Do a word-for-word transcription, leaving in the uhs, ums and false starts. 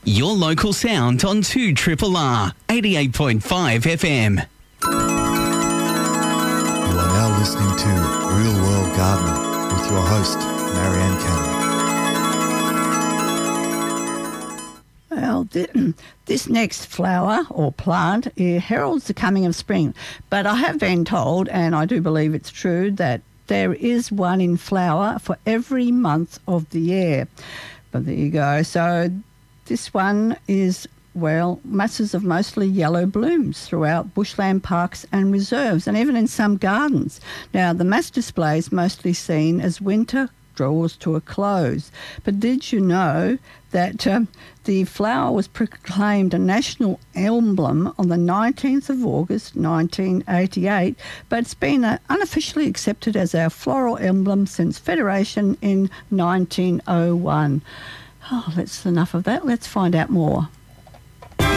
Your local sound on two Triple R, eighty-eight point five F M. You are now listening to Real World Gardener with your host, Marianne Cannon. Well, th- this next flower or plant it heralds the coming of spring. But I have been told, and I do believe it's true, that there is one in flower for every month of the year. But there you go. So this one is, well, masses of mostly yellow blooms throughout bushland parks and reserves, and even in some gardens. Now, the mass display is mostly seen as winter draws to a close. But did you know that um, the flower was proclaimed a national emblem on the nineteenth of August nineteen eighty-eight, but it's been uh, unofficially accepted as our floral emblem since Federation in nineteen oh one. Oh, that's enough of that. Let's find out more.